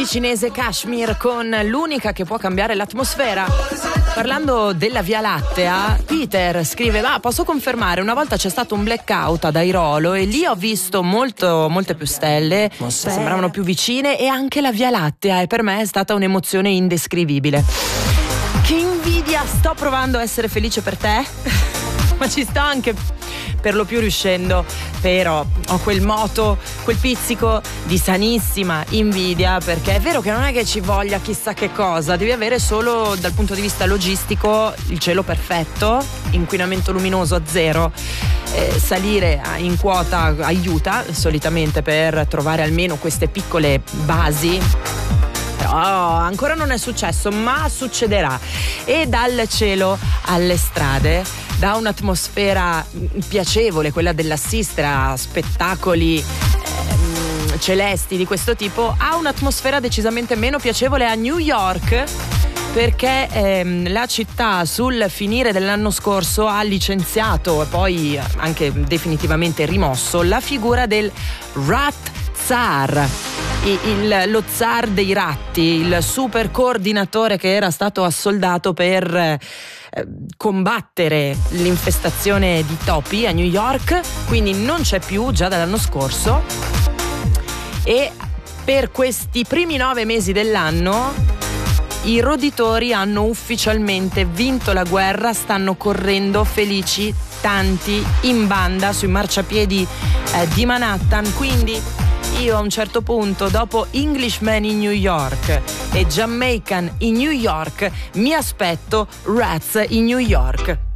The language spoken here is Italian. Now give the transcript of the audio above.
ticinese Kashmir con l'unica che può cambiare l'atmosfera. Parlando della Via Lattea, Peter scrive: ma posso confermare, una volta c'è stato un blackout ad Airolo e lì ho visto molte più stelle, sembravano più vicine, e anche la Via Lattea, e per me è stata un'emozione indescrivibile. Che invidia, sto provando a essere felice per te, ma ci sto anche per lo più riuscendo, però ho quel moto, quel pizzico di sanissima invidia, perché è vero che non è che ci voglia chissà che cosa, devi avere solo dal punto di vista logistico il cielo perfetto, inquinamento luminoso a zero, salire in quota aiuta solitamente per trovare almeno queste piccole basi. Però ancora non è successo, ma succederà. E dal cielo alle strade, da un'atmosfera piacevole, quella dell'assistere a spettacoli celesti di questo tipo, a un'atmosfera decisamente meno piacevole a New York, perché la città sul finire dell'anno scorso ha licenziato e poi anche definitivamente rimosso la figura del Rat Tsar, lo zar dei ratti, il super coordinatore che era stato assoldato per combattere l'infestazione di topi a New York, quindi non c'è più già dall'anno scorso, e per questi primi 9 mesi dell'anno i roditori hanno ufficialmente vinto la guerra, stanno correndo felici tanti in banda sui marciapiedi di Manhattan, quindi io a un certo punto, dopo Englishman in New York e Jamaican in New York, mi aspetto Rats in New York.